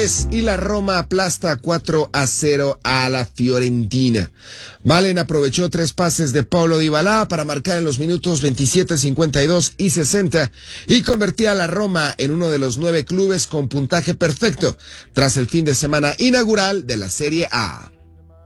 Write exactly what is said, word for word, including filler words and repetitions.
tres y la Roma aplasta cuatro a cero a la Fiorentina. Malen aprovechó tres pases de Paulo Dybala para marcar en los minutos veintisiete, cincuenta y dos y sesenta y convertía a la Roma en uno de los nueve clubes con puntaje perfecto tras el fin de semana inaugural de la Serie A.